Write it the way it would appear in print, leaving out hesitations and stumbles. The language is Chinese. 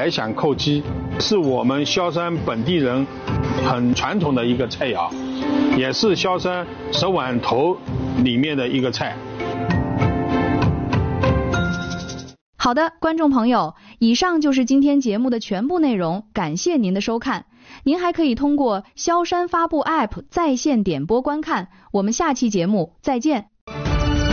白响扣鸡，是我们萧山本地人很传统的一个菜肴，也是萧山10碗头里面的一个菜。 好的，观众朋友，以上就是今天节目的全部内容，感谢您的收看。您还可以通过萧山发布 App 在线点播观看。我们下期节目再见。